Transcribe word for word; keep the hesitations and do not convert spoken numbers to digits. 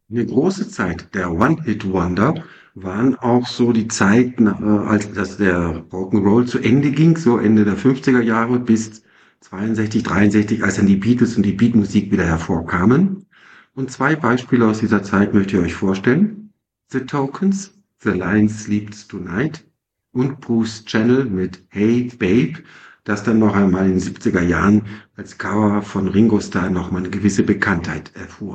Eine große Zeit der One-Hit-Wonder waren auch so die Zeiten, äh, als dass der Rock'n'Roll zu Ende ging, so Ende der fünfziger Jahre bis zweiundsechzig, dreiundsechzig, als dann die Beatles und die Beatmusik wieder hervorkamen. Und zwei Beispiele aus dieser Zeit möchte ich euch vorstellen. The Tokens, The Lion Sleeps Tonight und Bruce Channel mit Hey Babe, das dann noch einmal in den siebziger Jahren als Cover von Ringo Starr noch mal eine gewisse Bekanntheit erfuhr.